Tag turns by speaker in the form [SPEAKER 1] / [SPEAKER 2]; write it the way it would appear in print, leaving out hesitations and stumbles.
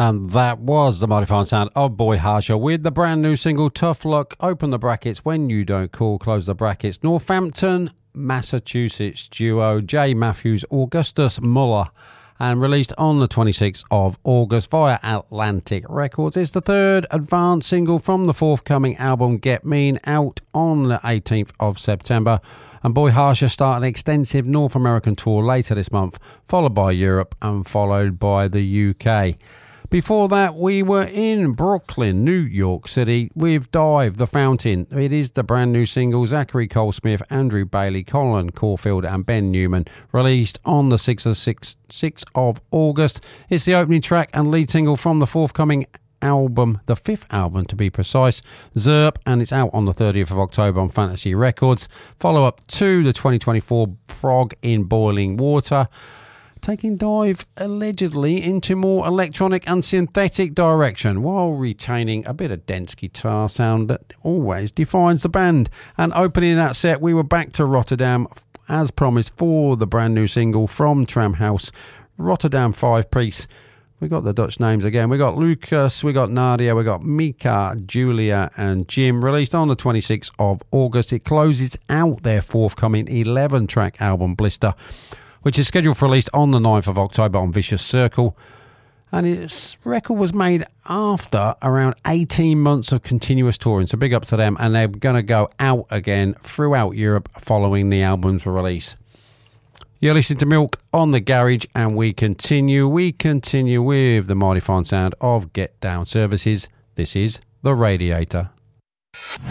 [SPEAKER 1] And that was the mighty fine sound of Boy Harsher with the brand new single Tough Luck. Open the brackets when you don't call, close the brackets. Northampton, Massachusetts duo J. Matthews, Augustus Muller, and released on the 26th of August via Atlantic Records. It's the third advanced single from the forthcoming album Get Mean, out on the 18th of September. And Boy Harsher start an extensive North American tour later this month, followed by Europe and followed by the UK. Before that, we were in Brooklyn, New York City with Dive the Fountain. It is the brand new single Zachary Cole-Smith, Andrew Bailey, Colin Caulfield and Ben Newman, released on the 6th of August. It's the opening track and lead single from the forthcoming album, the fifth album to be precise, Zerp, and it's out on the 30th of October on Fantasy Records. Follow up to the 2024 Frog in Boiling Water, taking Dive allegedly into more electronic and synthetic direction while retaining a bit of dense guitar sound that always defines the band. And opening that set, we were back to Rotterdam as promised for the brand new single from Tramhouse, Rotterdam 5-piece. We got the Dutch names again. We got Lucas, we got Nadia, we got Mika, Julia and Jim, released on the 26th of August. It closes out their forthcoming 11-track album Blister, which is scheduled for release on the 9th of October on Vicious Circle. And its record was made after around 18 months of continuous touring, so big up to them. And they're going to go out again throughout Europe following the album's release. You're listening to Milk on the Garage, and we continue with the mighty fine sound of Get Down Services. This is The Radiator.